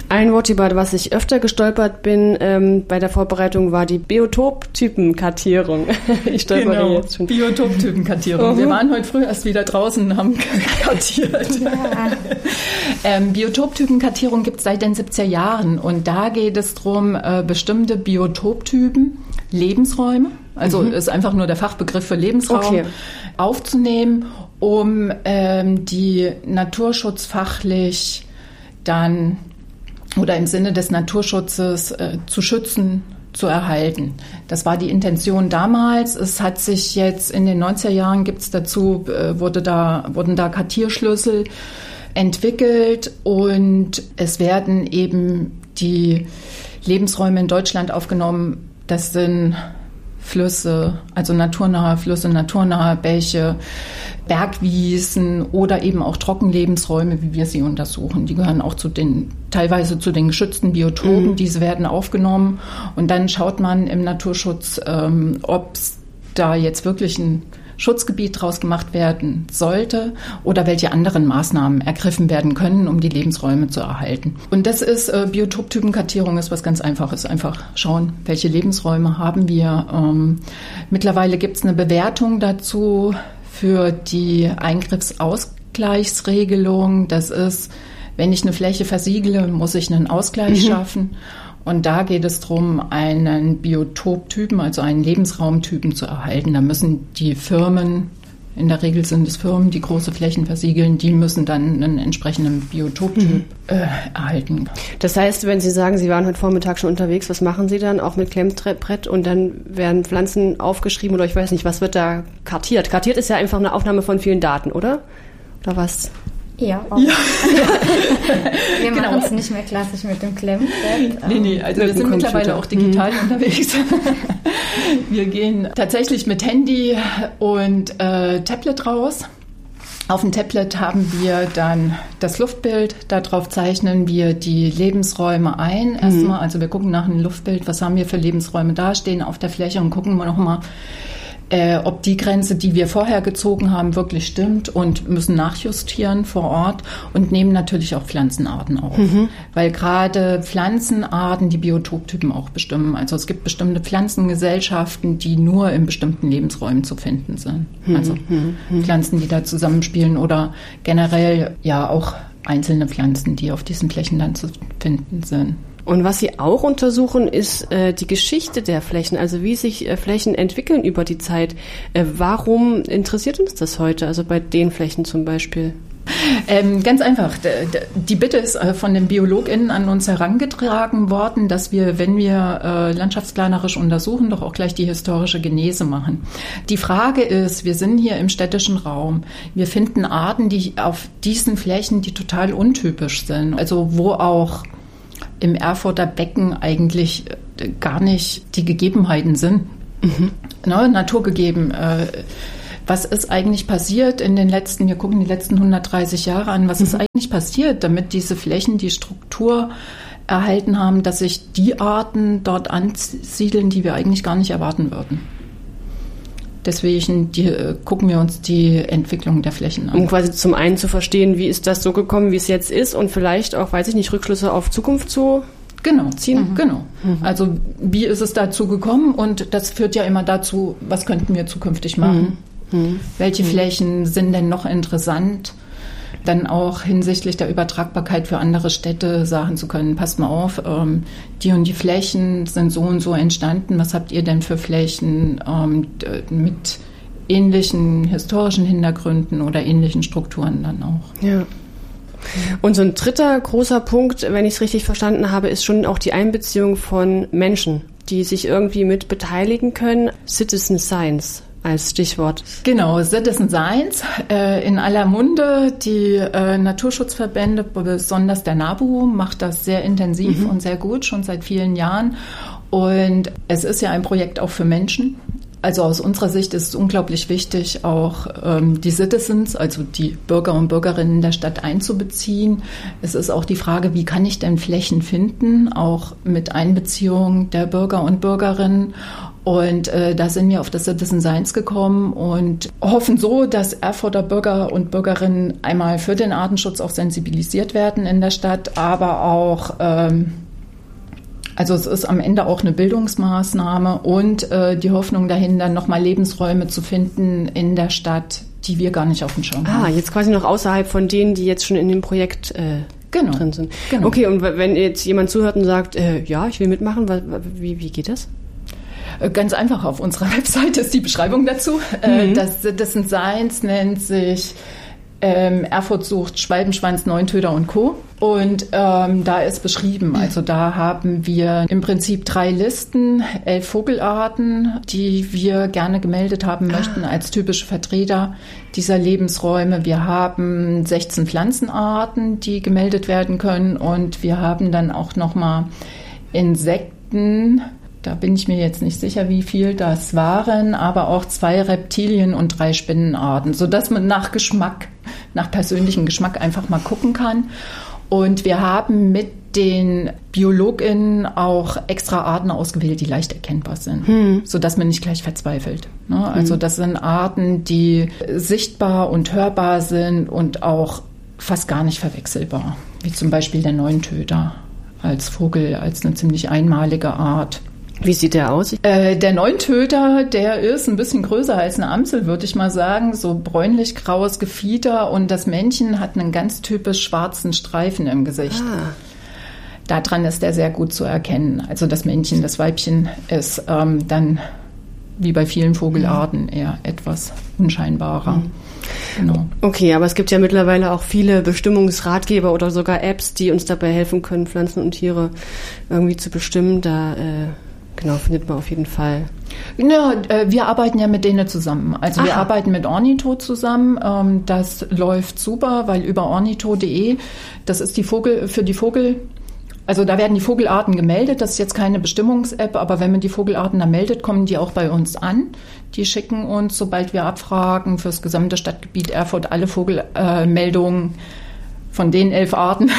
Ein Wort, über was ich öfter gestolpert bin bei der Vorbereitung, war die Biotoptypenkartierung. Ich stolpere jetzt schon. Biotoptypenkartierung. Wir waren heute früh erst wieder draußen und haben kartiert. Ja. Biotoptypenkartierung gibt es seit den 70er Jahren und da geht es darum, bestimmte Biotoptypen, Lebensräume, also ist einfach nur der Fachbegriff für Lebensraum, aufzunehmen, um die naturschutzfachlich dann oder im Sinne des Naturschutzes zu schützen, zu erhalten. Das war die Intention damals. Es hat sich jetzt in den 90er Jahren wurden da Kartierschlüssel entwickelt und es werden eben die Lebensräume in Deutschland aufgenommen. Das sind Flüsse, also naturnahe Flüsse, naturnahe Bäche, Bergwiesen oder eben auch Trockenlebensräume, wie wir sie untersuchen. Die gehören auch teilweise zu den geschützten Biotopen. Diese werden aufgenommen und dann schaut man im Naturschutz, ob da jetzt wirklich ein Schutzgebiet draus gemacht werden sollte oder welche anderen Maßnahmen ergriffen werden können, um die Lebensräume zu erhalten. Und das ist Biotoptypenkartierung ist was ganz Einfaches. Einfach schauen, welche Lebensräume haben wir. Mittlerweile gibt es eine Bewertung dazu für die Eingriffsausgleichsregelung. Das ist, wenn ich eine Fläche versiegle, muss ich einen Ausgleich schaffen. Und da geht es darum, einen Biotoptypen, also einen Lebensraumtypen zu erhalten. Da müssen die Firmen, in der Regel sind es Firmen, die große Flächen versiegeln, die müssen dann einen entsprechenden Biotoptyp erhalten. Das heißt, wenn Sie sagen, Sie waren heute Vormittag schon unterwegs, was machen Sie dann? Auch mit Klemmbrett und dann werden Pflanzen aufgeschrieben oder ich weiß nicht, was wird da kartiert? Kartiert ist ja einfach eine Aufnahme von vielen Daten, oder? Oder was? Ja, auch. Ja. Wir machen es nicht mehr klassisch mit dem Klemmbrett. Nee, also wir sind mittlerweile auch digital unterwegs. Wir gehen tatsächlich mit Handy und Tablet raus. Auf dem Tablet haben wir dann das Luftbild, darauf zeichnen wir die Lebensräume ein. Erstmal, also wir gucken nach einem Luftbild, was haben wir für Lebensräume da, stehen auf der Fläche und gucken wir nochmal, ob die Grenze, die wir vorher gezogen haben, wirklich stimmt und müssen nachjustieren vor Ort und nehmen natürlich auch Pflanzenarten auf. Weil gerade Pflanzenarten die Biotoptypen auch bestimmen. Also es gibt bestimmte Pflanzengesellschaften, die nur in bestimmten Lebensräumen zu finden sind. Also Pflanzen, die da zusammenspielen oder generell ja auch einzelne Pflanzen, die auf diesen Flächen dann zu finden sind. Und was Sie auch untersuchen, ist die Geschichte der Flächen, also wie sich Flächen entwickeln über die Zeit. Warum interessiert uns das heute, also bei den Flächen zum Beispiel? Ganz einfach. Die Bitte ist von den BiologInnen an uns herangetragen worden, dass wir, wenn wir landschaftsplanerisch untersuchen, doch auch gleich die historische Genese machen. Die Frage ist, wir sind hier im städtischen Raum. Wir finden Arten, die auf diesen Flächen, die total untypisch sind. Also wo auch im Erfurter Becken eigentlich gar nicht die Gegebenheiten sind, naturgegeben. Was ist eigentlich passiert wir gucken die letzten 130 Jahre an, was ist eigentlich passiert, damit diese Flächen die Struktur erhalten haben, dass sich die Arten dort ansiedeln, die wir eigentlich gar nicht erwarten würden. Deswegen gucken wir uns die Entwicklung der Flächen an. Um quasi zum einen zu verstehen, wie ist das so gekommen, wie es jetzt ist und vielleicht auch, weiß ich nicht, Rückschlüsse auf Zukunft zu ziehen. Genau. Also wie ist es dazu gekommen und das führt ja immer dazu, was könnten wir zukünftig machen? Welche Flächen sind denn noch interessant? Dann auch hinsichtlich der Übertragbarkeit für andere Städte sagen zu können, passt mal auf, die und die Flächen sind so und so entstanden. Was habt ihr denn für Flächen mit ähnlichen historischen Hintergründen oder ähnlichen Strukturen dann auch? Ja. Und so ein dritter großer Punkt, wenn ich es richtig verstanden habe, ist schon auch die Einbeziehung von Menschen, die sich irgendwie mit beteiligen können. Citizen Science als Stichwort. Genau, Citizen Science in aller Munde. Die Naturschutzverbände, besonders der NABU, macht das sehr intensiv und sehr gut, schon seit vielen Jahren. Und es ist ja ein Projekt auch für Menschen. Also aus unserer Sicht ist es unglaublich wichtig, auch die Citizens, also die Bürger und Bürgerinnen der Stadt einzubeziehen. Es ist auch die Frage, wie kann ich denn Flächen finden, auch mit Einbeziehung der Bürger und Bürgerinnen. Und da sind wir auf das Citizen Science gekommen und hoffen so, dass Erfurter Bürger und Bürgerinnen einmal für den Artenschutz auch sensibilisiert werden in der Stadt, aber auch, also es ist am Ende auch eine Bildungsmaßnahme und die Hoffnung dahin, dann nochmal Lebensräume zu finden in der Stadt, die wir gar nicht auf dem Schirm haben. Jetzt quasi noch außerhalb von denen, die jetzt schon in dem Projekt drin sind. Genau. Okay, und wenn jetzt jemand zuhört und sagt, ja, ich will mitmachen, wie geht das? Ganz einfach, auf unserer Webseite ist die Beschreibung dazu. Das Citizen Science nennt sich Erfurt sucht Schwalbenschwanz, Neuntöter und Co. Und da ist beschrieben, also da haben wir im Prinzip 3 Listen, 11 Vogelarten, die wir gerne gemeldet haben möchten als typische Vertreter dieser Lebensräume. Wir haben 16 Pflanzenarten, die gemeldet werden können und wir haben dann auch nochmal Insekten. Da bin ich mir jetzt nicht sicher, wie viel das waren, aber auch 2 Reptilien und 3 Spinnenarten, sodass man nach persönlichem Geschmack einfach mal gucken kann. Und wir haben mit den BiologInnen auch extra Arten ausgewählt, die leicht erkennbar sind, sodass man nicht gleich verzweifelt. Also das sind Arten, die sichtbar und hörbar sind und auch fast gar nicht verwechselbar, wie zum Beispiel der Neuntöter als Vogel, als eine ziemlich einmalige Art. Wie sieht der aus? Der Neuntöter, der ist ein bisschen größer als eine Amsel, würde ich mal sagen. So bräunlich-graues Gefieder und das Männchen hat einen ganz typisch schwarzen Streifen im Gesicht. Daran ist der sehr gut zu erkennen. Also das Männchen, das Weibchen ist dann wie bei vielen Vogelarten eher etwas unscheinbarer. Genau. Okay, aber es gibt ja mittlerweile auch viele Bestimmungsratgeber oder sogar Apps, die uns dabei helfen können, Pflanzen und Tiere irgendwie zu bestimmen. Da findet man auf jeden Fall. Ja, wir arbeiten ja mit denen zusammen. Also wir arbeiten mit Ornitho zusammen. Das läuft super, weil über ornitho.de, das ist also da werden die Vogelarten gemeldet. Das ist jetzt keine Bestimmungs-App, aber wenn man die Vogelarten da meldet, kommen die auch bei uns an. Die schicken uns, sobald wir abfragen, fürs gesamte Stadtgebiet Erfurt alle Vogelmeldungen von den 11 Arten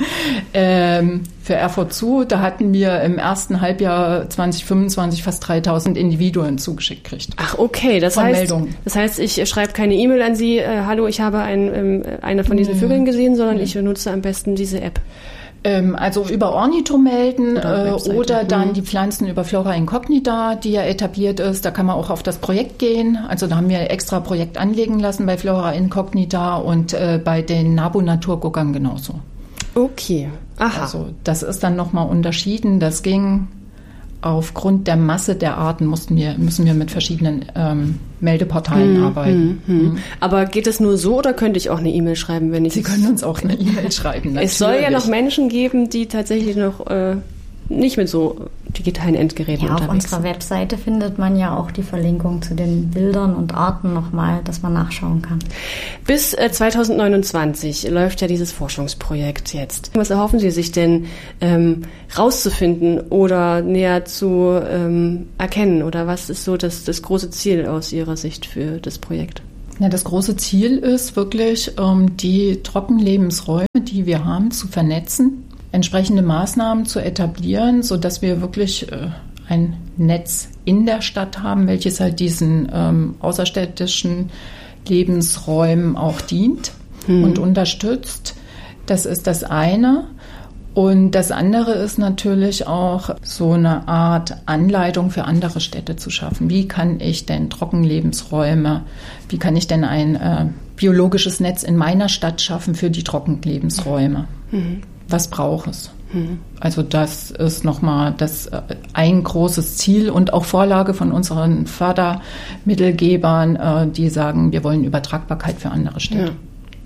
für Erfurt zu. Da hatten wir im ersten Halbjahr 2025 fast 3000 Individuen zugeschickt gekriegt. Ach, okay. Das heißt, ich schreibe keine E-Mail an Sie, hallo, ich habe eine von diesen Vögeln gesehen, sondern ich benutze am besten diese App. Also über Ornitho melden oder dann die Pflanzen über Flora Incognita, die ja etabliert ist. Da kann man auch auf das Projekt gehen. Also da haben wir extra Projekt anlegen lassen bei Flora Incognita und bei den Nabu-Naturguckern genauso. Okay. Aha. Also das ist dann nochmal unterschieden. Das ging aufgrund der Masse der Arten müssen wir mit verschiedenen Meldeportalen arbeiten. Aber geht es nur so oder könnte ich auch eine E-Mail schreiben, wenn ich... Sie können uns auch eine E-Mail schreiben. Natürlich. Es soll ja noch Menschen geben, die tatsächlich noch nicht mit so digitalen Endgeräten unterwegs sind. Auf unserer Webseite findet man ja auch die Verlinkung zu den Bildern und Arten nochmal, dass man nachschauen kann. Bis 2029 läuft ja dieses Forschungsprojekt jetzt. Was erhoffen Sie sich denn rauszufinden oder näher zu erkennen? Oder was ist so das große Ziel aus Ihrer Sicht für das Projekt? Ja, das große Ziel ist wirklich, die Trockenlebensräume, die wir haben, zu vernetzen, entsprechende Maßnahmen zu etablieren, sodass wir wirklich ein Netz in der Stadt haben, welches halt diesen außerstädtischen Lebensräumen auch dient und unterstützt. Das ist das eine. Und das andere ist natürlich auch so eine Art Anleitung für andere Städte zu schaffen. Wie kann ich denn Trockenlebensräume, wie kann ich denn ein biologisches Netz in meiner Stadt schaffen für die Trockenlebensräume? Was braucht es? Also das ist nochmal ein großes Ziel und auch Vorlage von unseren Fördermittelgebern, die sagen, wir wollen Übertragbarkeit für andere Städte. Ja.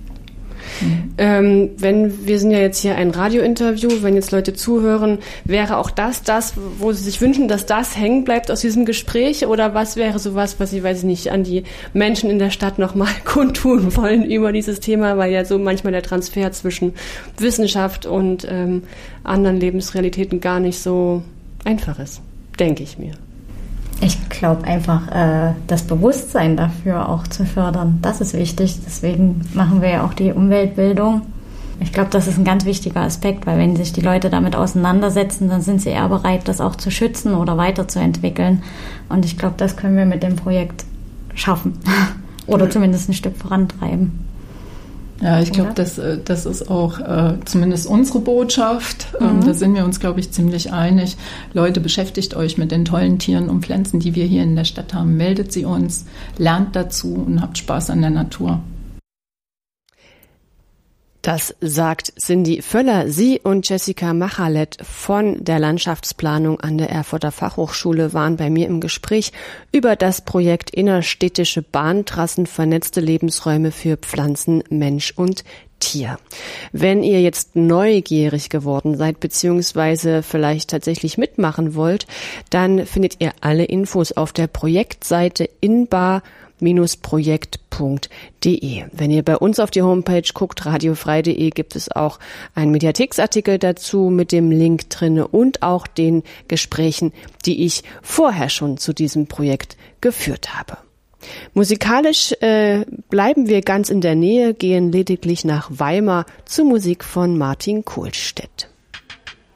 Wir sind ja jetzt hier ein Radiointerview, wenn jetzt Leute zuhören, wäre auch das, wo Sie sich wünschen, dass das hängen bleibt aus diesem Gespräch? Oder was wäre sowas, was Sie, weiß ich nicht, an die Menschen in der Stadt nochmal kundtun wollen über dieses Thema, weil ja so manchmal der Transfer zwischen Wissenschaft und anderen Lebensrealitäten gar nicht so einfach ist, denke ich mir. Ich glaube einfach, das Bewusstsein dafür auch zu fördern, das ist wichtig. Deswegen machen wir ja auch die Umweltbildung Ich glaube, das ist ein ganz wichtiger Aspekt, weil wenn sich die Leute damit auseinandersetzen, dann sind sie eher bereit, das auch zu schützen oder weiterzuentwickeln. Und ich glaube, das können wir mit dem Projekt schaffen oder zumindest ein Stück vorantreiben. Ja, ich glaube, das ist auch zumindest unsere Botschaft. Da sind wir uns, glaube ich, ziemlich einig. Leute, beschäftigt euch mit den tollen Tieren und Pflanzen, die wir hier in der Stadt haben. Meldet sie uns, lernt dazu und habt Spaß an der Natur. Das sagt Cindy Völler. Sie und Jessica Machalet von der Landschaftsplanung an der Erfurter Fachhochschule waren bei mir im Gespräch über das Projekt Innerstädtische Bahntrassen, vernetzte Lebensräume für Pflanzen, Mensch und Tier. Wenn ihr jetzt neugierig geworden seid, beziehungsweise vielleicht tatsächlich mitmachen wollt, dann findet ihr alle Infos auf der Projektseite inbar-projekt.de. Wenn ihr bei uns auf die Homepage guckt, radiofrei.de, gibt es auch einen Mediatheksartikel dazu mit dem Link drinne und auch den Gesprächen, die ich vorher schon zu diesem Projekt geführt habe. Musikalisch bleiben wir ganz in der Nähe, gehen lediglich nach Weimar zur Musik von Martin Kohlstedt.